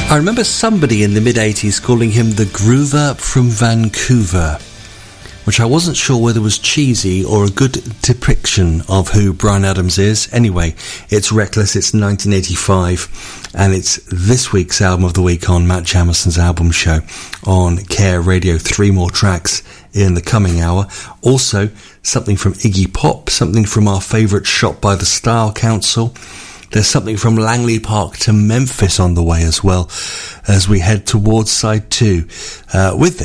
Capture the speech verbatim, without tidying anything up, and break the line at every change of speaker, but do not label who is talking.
I remember somebody in the mid-eighties calling him the Groover from Vancouver, which I wasn't sure whether was cheesy or a good depiction of who Bryan Adams is. Anyway, it's Reckless, it's nineteen eighty-five, and it's this week's Album of the Week on Matt Jamison's Album Show on Care Radio. Three more tracks in the coming hour. Also, something from Iggy Pop, something from our favourite Shot by the Style Council. There's something from Langley Park to Memphis on the way as well as we head towards side two. Uh, with